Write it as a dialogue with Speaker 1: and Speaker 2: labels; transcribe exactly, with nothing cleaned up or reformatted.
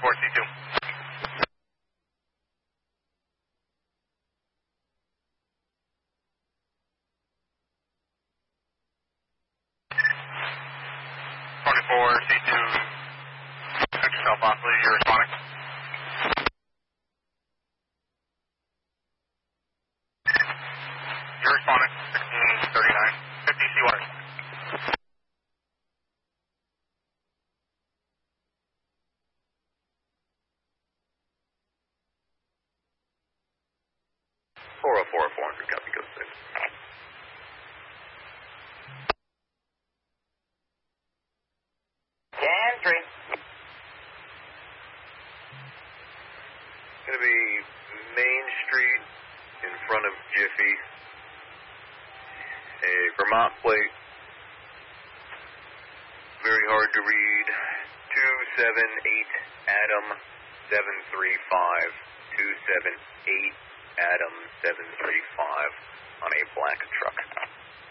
Speaker 1: forty-four, C two. twenty-four, C two. Check yourself possibly, you're responding. You're responding. sixteen thirty-nine. fifty C one.
Speaker 2: four oh four, four hundred, copy, go six.
Speaker 3: ten three.
Speaker 2: Going to be Main Street in front of Jiffy. A Vermont plate. Very hard to read. two seven eight Adam seven three five. two seven eight Adam seven three five on a black truck.